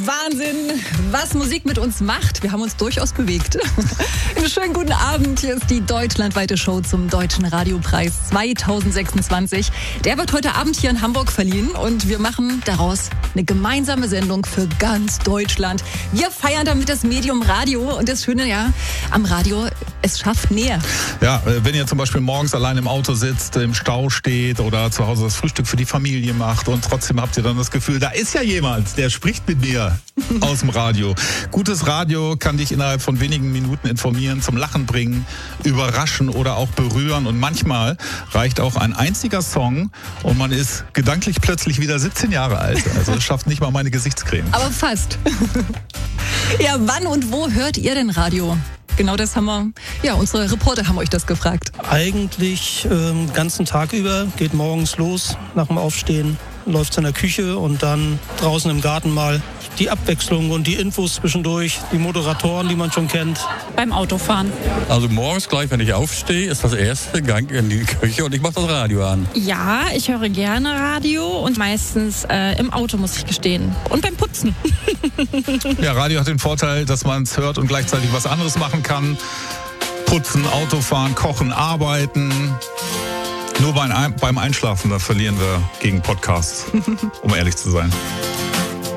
Wahnsinn, was Musik mit uns macht. Wir haben uns durchaus bewegt. Einen schönen guten Abend. Hier ist die deutschlandweite Show zum Deutschen Radiopreis 2026. Der wird heute Abend hier in Hamburg verliehen und wir machen daraus eine gemeinsame Sendung für ganz Deutschland. Wir feiern damit das Medium Radio und das Schöne ja am Radio, es schafft Nähe. Ja, wenn ihr zum Beispiel morgens allein im Auto sitzt, im Stau steht oder zu Hause das Frühstück für die Familie macht und trotzdem habt ihr dann das Gefühl, da ist ja jemand, der spricht mit mir aus dem Radio. Gutes Radio kann dich innerhalb von wenigen Minuten informieren, zum Lachen bringen, überraschen oder auch berühren und manchmal reicht auch ein einziger Song und man ist gedanklich plötzlich wieder 17 Jahre alt. Also das schafft nicht mal meine Gesichtscreme. Aber fast. Ja, wann und wo hört ihr denn Radio? Genau das haben wir, ja, unsere Reporter haben euch das gefragt. Eigentlich den ganzen Tag über, geht morgens los, nach dem Aufstehen, läuft in der Küche und dann draußen im Garten mal die Abwechslung und die Infos zwischendurch, die Moderatoren, die man schon kennt. Beim Autofahren. Also morgens gleich, wenn ich aufstehe, ist das erste Gang in die Küche und ich mache das Radio an. Ja, ich höre gerne Radio und meistens im Auto, muss ich gestehen. Und beim Putzen. Ja, Radio hat den Vorteil, dass man es hört und gleichzeitig was anderes machen kann. Putzen, Autofahren, kochen, arbeiten. Nur beim Einschlafen, da verlieren wir gegen Podcasts, um ehrlich zu sein.